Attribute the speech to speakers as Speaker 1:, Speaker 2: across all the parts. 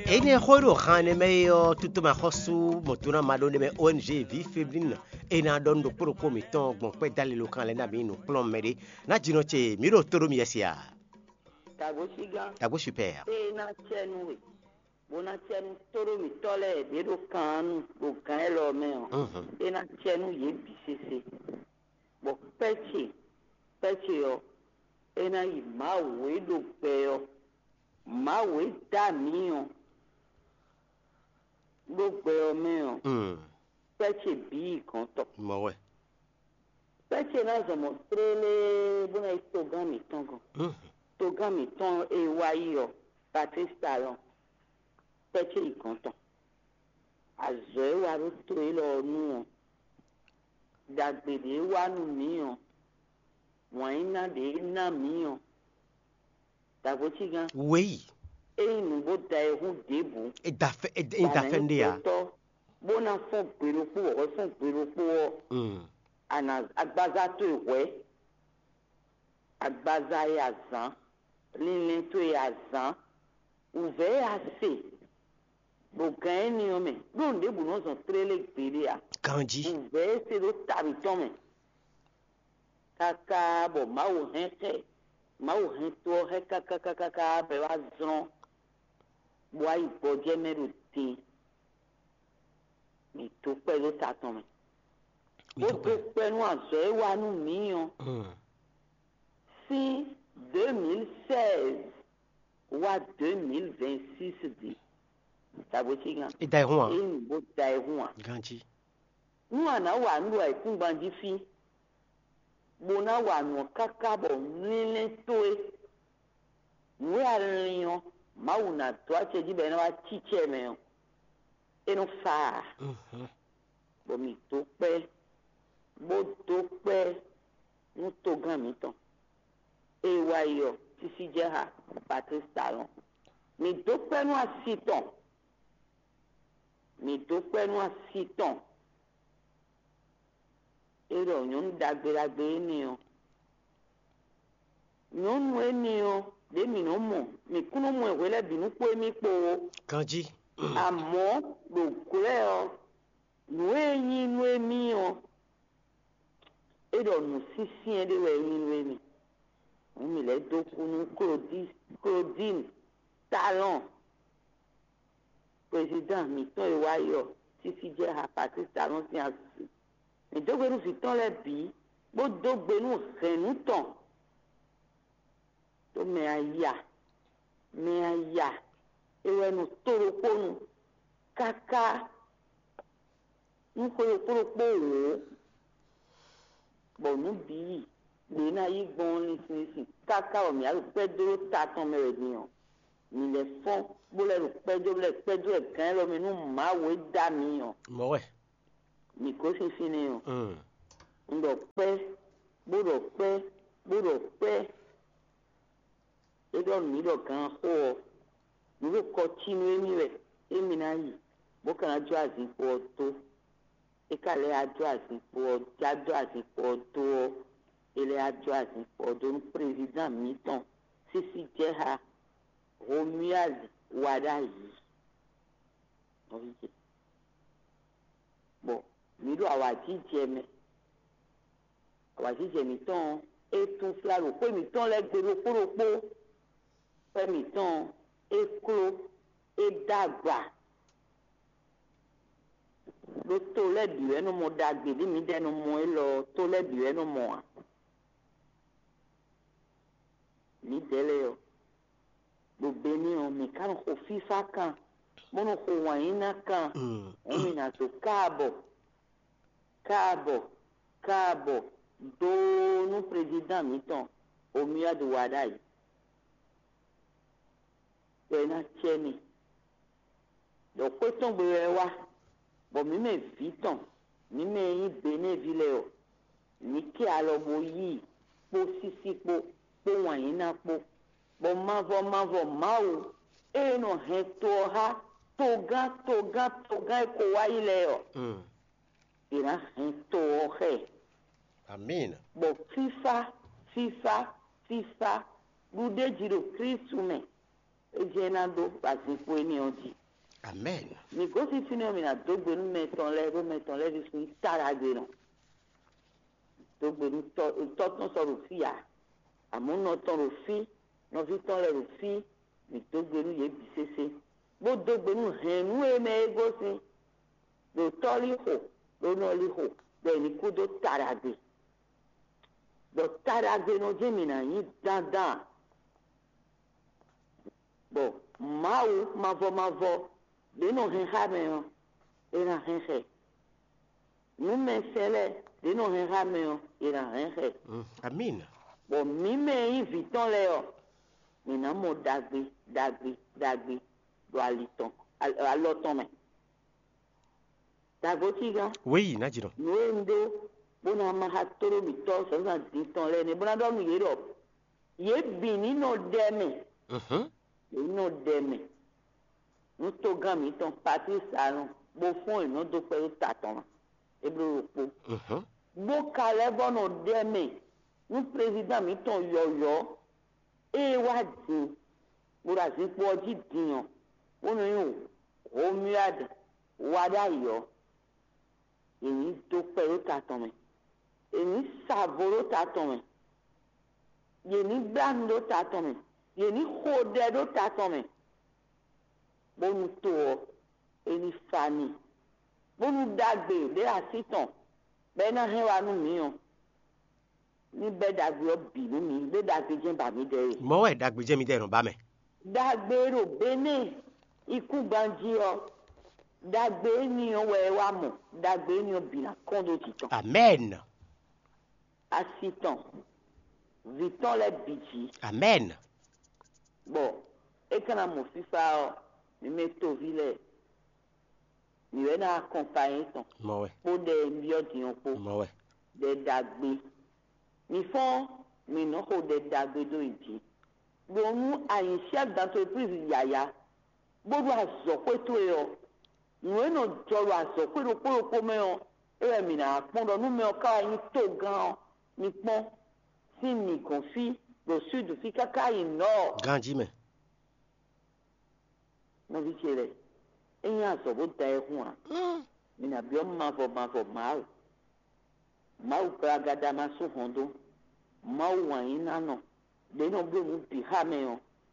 Speaker 1: ene khoro khane meyo tutuma khosu motuna malone me ONG vie féminine ena dondo pour comité bon pe dalilo kan le na binu plom mede na jino che miro toro miesia tago super
Speaker 2: na chenu bona chenu toro mi tole de do kanu do kan lo me o na chenu ye bisese bo pechi yo ena yi mawe do pe yo mawe da mi o gbogbo ọmọ ẹ̀ pẹ́ẹ́tì bíi kan tọ̀.
Speaker 1: mọ̀wẹ́.
Speaker 2: pẹ́ẹ́tì náà zọmọ tẹ́lẹ̀ bóná tó gán mi tán gan. tó gán mi tán ewa iyọ̀ batista lọ pẹ́ẹ́tì kan tọ̀. àzọ̀ ẹ̀ wà ló tó ẹ lọ nù wọn. dàgbèdè wà nù míyàn. wọ́n iná dé iná míyàn. dàgbòtí gan.
Speaker 1: wéyì.
Speaker 2: eyín bó da ehun débù.
Speaker 1: ìdàfẹ́ ndé ya.
Speaker 2: bóná fún gbèròpó ọ̀ fún gbèròpó ọ̀. àná agbaza tó ìwẹ́ agbaza yà zan lílé tó yà zan ùvẹ́ yà sè gbọ̀ngàn ẹ̀ ní ọmọ ẹ̀ lóun débù náà sàn tẹ́lẹ̀ gbèrè à.
Speaker 1: kanji.
Speaker 2: ùvẹ́ ṣe ló tàbí tán mẹ́ kàkà bọ̀ máwò hẹ́ kẹ́ máwò hẹ́ tó hẹ́ kàkàkàkà bẹ̀ wá zan wá ìbọjẹ́ mẹ́rin dín mi tó pẹ́ ló ta tán mi. ó tó pẹ́ nú àṣọ ẹ̀ wá nù míyàn. sí 2016 wá 2026 di tàbí tí gan.
Speaker 1: ìdá ẹ̀hún à.
Speaker 2: èyí bó da ẹ̀hún à.
Speaker 1: ganji.
Speaker 2: nú àná wà nù ẹ̀kún gbanjí fi gbóná wà nù kákábọ̀ nílé tó e ìwé àríyàn máwù nà tó àṣẹjí bẹ́ẹ̀ náà wá tíṣẹ́ mẹ́yàn ẹnu fà á bọ̀mí tó pẹ́ bó tó pẹ́ ń tó gàn mí tán ewa iyọ̀ títí jẹ́ ha batista lọ mi tó pẹ́ nú àsìtàn mi tó pẹ́ nú àsìtàn èrò ọ̀yàn ń dàgbéragbé ènìyàn yàn ń nu ènìyàn lèmi náà mọ̀ mi kúnnú mọ̀ ìwé lẹ́bìínú pé mi pò ó.
Speaker 1: kanji.
Speaker 2: àmọ́ lòkúrẹ́ ọ nù ẹ̀yìn nù ẹ̀mí ọ èrò ọ̀nù sísìn ẹ̀ lẹ́wọ̀ ẹ̀yìn nù ẹ̀mí wọ́n mi lẹ́ dókúnú kúròdín talon president mi tán ìwáyọ̀ títí jẹ́ apàtí talon sí àṣì ìdógbénu fi tán lẹ́bí bó dógbénu rẹ̀nú tán tó mẹ́ àyà ewénu tórópónu kàkà nkórópórópó wò ó bọ̀nú bíyì gbéná yí gbọ́n nísinsìnyí kàkà ọ̀mí àlùpẹ́ dúró tààtàn mẹ́rẹ̀ nìyàn nílẹ̀ fọ́n gbólẹ̀rù pẹ́jọ́ ẹ̀kan ẹ̀rọ mi nù máwèé dá mi yàn.
Speaker 1: mọ̀wẹ́.
Speaker 2: mi kò sísìn ni yàn. ńdọ̀ pẹ́ gbọ́dọ̀ pẹ́ edo milo kan ho niwe ko chinu emiwe emina yi bo kan ajo azipo to ekale ajo azipo jado azipo to ele ajo azipo do president mi tan sisi je ha homiaz wada yi oje bo milo awati je mi tan etun flaro pe mi tan le gbero poropo fẹ́mi tán ékúrò édàgbà ló tó lẹ́bi rẹ̀ ló mọ dàgbé lémi dẹnu mọ ẹ lọ tó lẹ́bi rẹ̀ ló mọ à ní tẹ́lẹ̀ ọ gbogbo ènìyàn mi kàn kó fífa kan mọ́nà kó wọ̀nyí náà kan wọ́n mi nà tó káàbọ̀ dóónú president mi tán omi àdùwádà yìí. Pẹ̀lú tiẹ̀ni lọ́pẹ́ tán gbèrè wa bọ̀ mí mẹ́ fi tán mí mẹ́ yín gbé ní ìbílẹ̀ ọ̀ ní kí alọ́bọ yìí kpó sisi kpó wọ̀nyí náà kpó bọ̀ mavọ̀ máwo èèyàn hẹ́ tó ha tó gán ẹ̀kọ́ wáyé lẹ̀ ọ̀ ìran hẹ́ tó hẹ́.
Speaker 1: Amen.
Speaker 2: Bọ̀ fífa lùdé jìrò kírísù mẹ́. ejenado basipo eni odi
Speaker 1: Amen.
Speaker 2: ni gosi fini mi na dogbe nu meton le vi sun taragbe no dogbe nu to ton so ro fi ya amuno ton ro fi no vi ton le ro fi ni dogbe nu ye bisese bo dogbe nu henu e me gosi do toli ho do no li ho de ni ku do taragbe no jemina yi dandan bo mavo de no hen ha me o era hen he nu me sele de no hen ha me o era hen he
Speaker 1: Amen.
Speaker 2: bo mi me inviton le o mi na mo dagbe do aliton aloton me dago ti gan
Speaker 1: Oui, Najiro.
Speaker 2: nuendo bona maha toro mi to so na diton le ne bona do mi yero ye bini no deme no deme no to gan mi ton pati salon bo fun ino do pe taton e bro po bo kale bono deme no president mi ton yoyo e wa din bura si po ji diyan wono yo o mi ad wada yo èyí tó pẹ́ ó ta tán mi èyí ṣàbòrò ta tán mi yèní gbàmù ló ta tán mi yèní kódẹ ló ta tán mi bónú tó ọ èyí fani bónú dàgbé lé àsìtàn bẹ́ẹ̀ náà hẹ́ wa nù mí o ní bẹ́ẹ̀ dàgbé ọ bìnú mi lé dàgbé jẹ́ bàmí dẹ́rẹ́.
Speaker 1: Mọ́wọ́ ẹ̀ dàgbé jẹ́ mi dẹ̀rùn bá mẹ́.
Speaker 2: dàgbé rò bẹ́ẹ̀ ikú gbanjí ọ. Dagbe ènìyàn wẹ̀ wá mọ̀ dagbe ènìyàn bìnnà kọ́ńdó tìtàn.
Speaker 1: Amen.
Speaker 2: Asitan vitan le bìjì.
Speaker 1: Amen.
Speaker 2: Bon ekana mo fifa ọ mi me tovi le mi wẹ́ na accompagner tán.
Speaker 1: Mọ́wẹ́.
Speaker 2: Kó de mbi ọ̀dìyàn po.
Speaker 1: Mọ́wẹ́.
Speaker 2: De dagbe mi fọ́n mi nà kó de dagbe do ìdí. Gbọ̀nù àyìnṣẹ́ d'entreprise yàyà gbọ́dọ̀ àzọ̀pẹ́ tó yẹ ọ. Nwe no jọrọ aso kpọrọkpọrọkpọ mẹọ ewé mi na kpọdọ nu mẹọ káwa yín tó gan ni pọn sí mi kàn fi lọ sùdù fi káká yìí nọ.
Speaker 1: Ganji mẹ.
Speaker 2: Mo fi ṣe rẹ ẹyin aṣọ bó da ẹ fún wa mi nà bí ọ máa fọ máa pẹ agada máa sún hàn dó máa wà yín nánà dénú blóòmù bì há mẹọ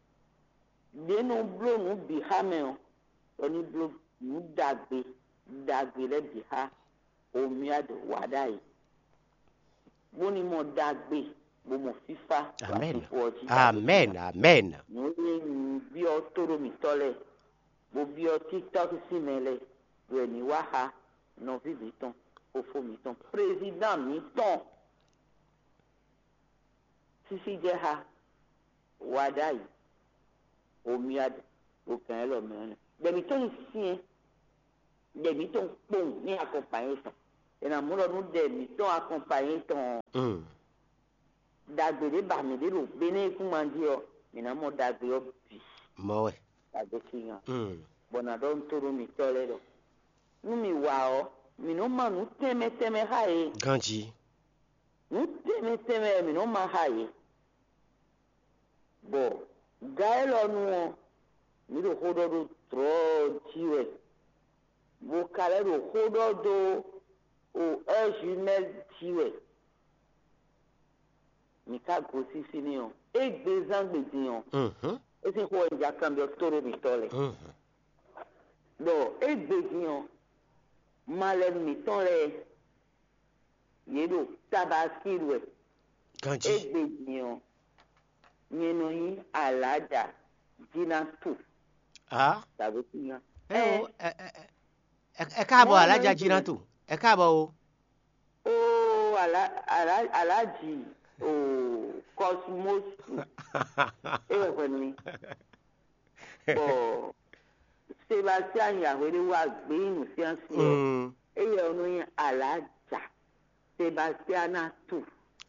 Speaker 2: ọ ní blóòmù. Mu dagbe le bi ha omi ado wada yi mo ni mo dagbe mo mo fifa.
Speaker 1: Amen.
Speaker 2: mo ye bi o toro mi tole mo bi o tiktok si mele re ni wa ha no vivi ton o fo mi ton president mi ton sisi je ha wada yi omi ado o kan lo me dẹ̀bi tó ń sìn dẹ̀bi tó ń pòun ní accompagner tán ìnàmúlọ́nù dẹ̀bi tó ń accompagner tán dàgbèrè bàmídé ló gbé ní ikú máa di ọ ìnàmú dàgbé ọ bì.
Speaker 1: Mọ́wẹ́.
Speaker 2: Dàgbé sí yan bọ̀nàdọ́ ń tóró mi tọ́lẹ̀ lọ nú mi wà ọ́ mi ní ma nú tẹ́mẹ́tẹ́mẹ́ ha yé.
Speaker 1: Ganji.
Speaker 2: Nú tẹ́mẹ́tẹ́mẹ́ mi ní ma ha yé bọ̀ gáyé lọ́nu wọn mi ló kó dọ́dọ̀ trọ́ tiwẹ̀ mo kàlẹ́ ló kó dọ́dọ̀ o ẹ̀ṣin mẹ́ tiwẹ̀ mi ká gòsì sí ni o e gbé zangbèdì yàn e ti kó ìjà kan bí ọtọ́rọ̀ mi tọ́lẹ̀ lọ e gbèdì yàn malẹ̀ mi tán lẹ̀ yẹ́lò tábà sílù ẹ̀ e gbèdì yàn yẹn nù yín àlàdà jìnnà tù. Tàbí tí yan.
Speaker 1: Ẹ káàbọ̀ alájà Jìnnàtù ẹ káàbọ̀ o.
Speaker 2: Ó alájì Cosmos ewé pẹ̀lú mi. Bọ̀ Sebastian Yahweh wà gbé ìmù sí àǹsí ẹ̀. Eyẹ ọ̀nà yẹn alájà Sebastiana tù.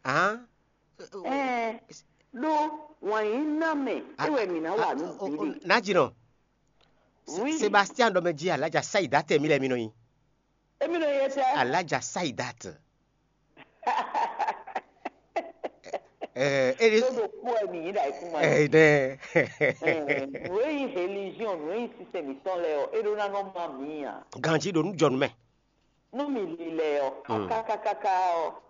Speaker 2: Ló wọ̀nyí ná mẹ́ ewé mi náà wà ní ìbílẹ̀.
Speaker 1: Nájìnà. Oui. Sébastien Domeji Alaja Saidat emi le mi no yin.
Speaker 2: Emi no yete.
Speaker 1: Alaja Saidat. ele
Speaker 2: todo kua mi ida ikuma
Speaker 1: ne
Speaker 2: noi religion noi système ton leo edo na no mamia
Speaker 1: ganji do nu jon me
Speaker 2: no mi leo kaka o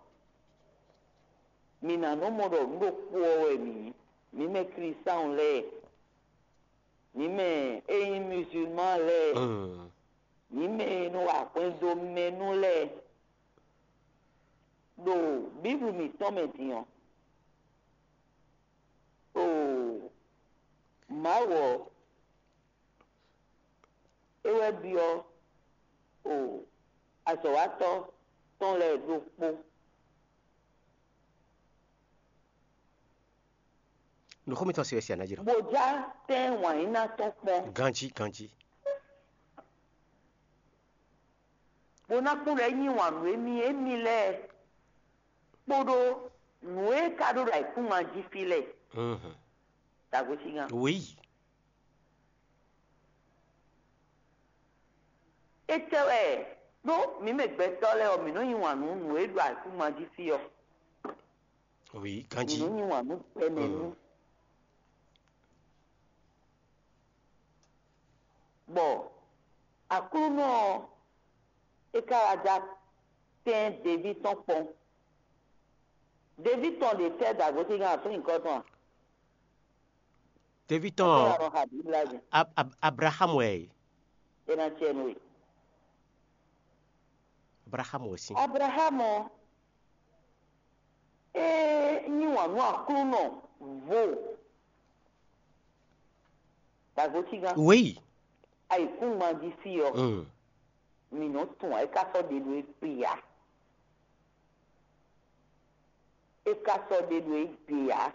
Speaker 2: mi na no modo ndo kua mi me christian le mi me musulman le mi me no akwendo menu le do bible mi ton me dion mawo ewe bio asowato ton le do po
Speaker 1: no komi to se na jiro
Speaker 2: boja ten wa ina to po
Speaker 1: ganji
Speaker 2: bona kure yin wa no emi le podo nwe kado ra ikuma ji file tagosinga
Speaker 1: oui
Speaker 2: etewe no mi me gbe tole o mi no yin wa no nwe do ikuma ji fi o
Speaker 1: oui ganji
Speaker 2: mi no yin wa no penenu bo akuno ekaraja ten David ton pon David ton de fait dagosinga fun nkan ton
Speaker 1: David ton Abraham way
Speaker 2: ena chenwe
Speaker 1: Abraham aussi
Speaker 2: Abraham ni wa no akuno vo dagosinga
Speaker 1: oui
Speaker 2: ai kuma di fio mi no tun ai ka so de do pia e ka so de do pia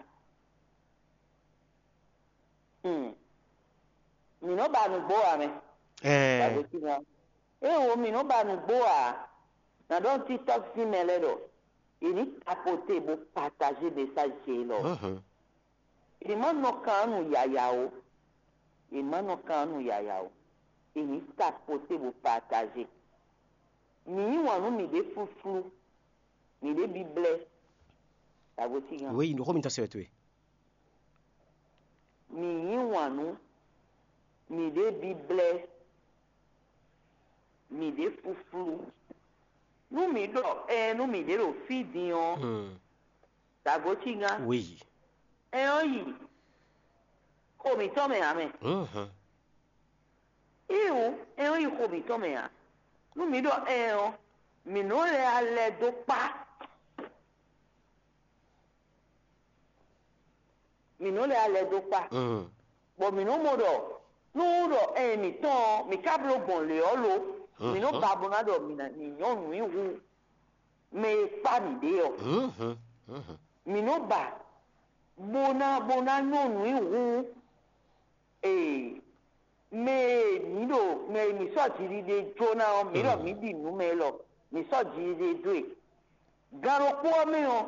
Speaker 2: mi no ba nu bo ame o mi no ba nu bo a na don TikTok si mele do ini apote bo partager message lo ini man no kanu yayao imano kanu yayao ini tapote bo partager mi wanu mi de fufu mi de bible tagotinga
Speaker 1: oui no komi to se tu
Speaker 2: mi wanu mi de bible mi de fufu nu mi do nu mi de ro fidion tagotinga
Speaker 1: oui
Speaker 2: oyi komi to me ame oyi komi to me a nu mi do mi no le ale do pa bo mi no modo nu do mi ton mi kablo bon le olo mi no babu na do mi na ni nyonu ihu me pa mi de o mi no ba bona nyonu ihu mi so jiri de jona o mi ro mi di nu me lo mi so jiri de do garo po mi o